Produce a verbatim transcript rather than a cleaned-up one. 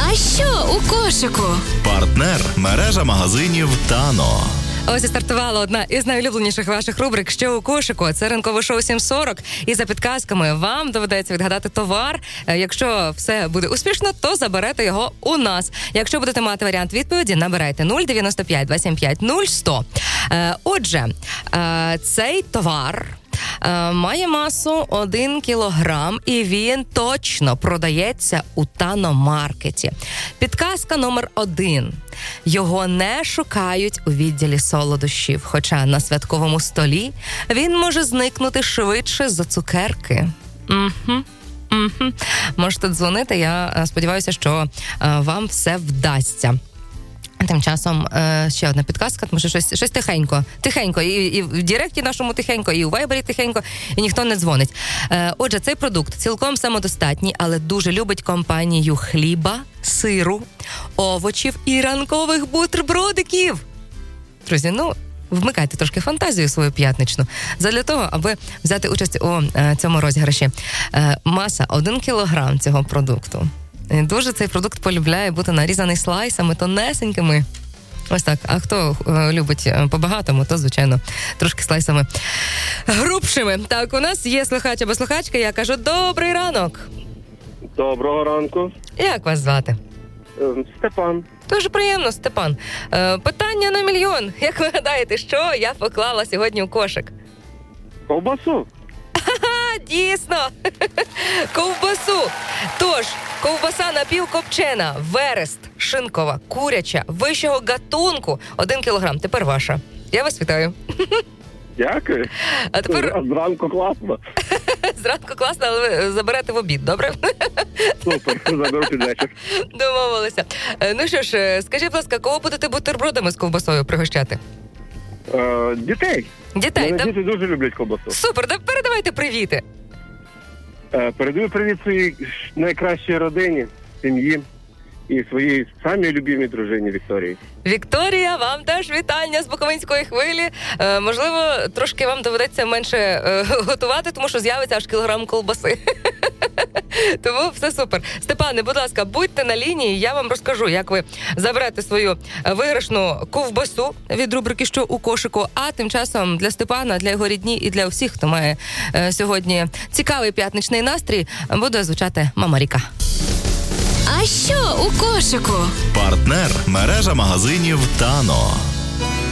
А що у кошику? Партнер – мережа магазинів «Тано». Ось і стартувала одна із найулюбленіших ваших рубрик «Що у кошику?». Це ранкове шоу сім сорок. І за підказками вам доведеться відгадати товар. Якщо все буде успішно, то заберете його у нас. Якщо будете мати варіант відповіді, набирайте нуль дев'яносто п'ять двадцять п'ять нуль сто. Отже, цей товар має масу один кілограм, і він точно продається у Тано-маркеті. Підказка номер один. Його не шукають у відділі солодощів, хоча на святковому столі він може зникнути швидше за цукерки. Угу. Угу. Можете дзвонити, я сподіваюся, що вам все вдасться. Тим часом ще одна підказка, тому що щось, щось тихенько. Тихенько. І, і в Директі нашому тихенько, і у Вайбері тихенько, і ніхто не дзвонить. Отже, цей продукт цілком самодостатній, але дуже любить компанію хліба, сиру, овочів і ранкових бутербродиків. Друзі, ну, вмикайте трошки фантазію свою п'ятничну. Задля того, аби взяти участь у цьому розіграші. Маса один кілограм цього продукту. Дуже цей продукт полюбляє бути нарізаний слайсами тонесенькими. Ось так. А хто е, любить по-багатому, то, звичайно, трошки слайсами грубшими. Так, у нас є слухач або слухачка, я кажу, добрий ранок. Доброго ранку. Як вас звати? Степан. Дуже приємно, Степан. Е, питання на мільйон. Як ви гадаєте, що я поклала сьогодні у кошик? Ковбасу. Ха-ха, дійсно. Ковбасу. Тож, ковбаса напівкопчена, верест, шинкова, куряча, вищого гатунку, один кілограм. Тепер ваша. Я вас вітаю. Дякую. А тепер... А зранку класно. Зранку класно, але ви заберете в обід, добре? Супер, заберу під вечір. Домовилися. Ну що ж, скажіть, будь ласка, кого будете бутербродами з ковбасою пригощати? Е, дітей. Дітей, Мене так? діти дуже люблять ковбасу. Супер, да передавайте привіти. Е, передаю привіт своїй найкращій родині, сім'ї і своїй самій любимій дружині Вікторії. Вікторія, вам теж вітання з Буковинської хвилі. Е, можливо, трошки вам доведеться менше е, готувати, тому що з'явиться аж кілограм колбаси. Тому все супер. Степане, будь ласка, будьте на лінії, я вам розкажу, як ви заберете свою виграшну ковбасу від рубрики «Що у кошику», а тим часом для Степана, для його рідні і для всіх, хто має е, сьогодні цікавий п'ятничний настрій, буде звучати «Мама Ріка». А що у кошику? Партнер – мережа магазинів «Тано».